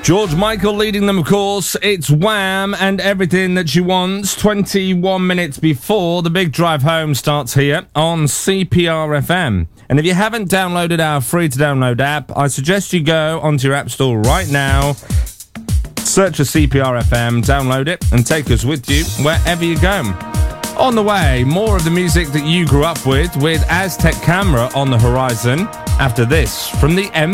George Michael leading them, of course. It's Wham and Everything That She Wants. 21 minutes before the big drive home starts here on CPR FM. And if you haven't downloaded our free-to-download app, I suggest you go onto your app store right now, search for CPR FM, download it, and take us with you wherever you go. On the way, more of the music that you grew up with Aztec Camera on the horizon. After this, from the M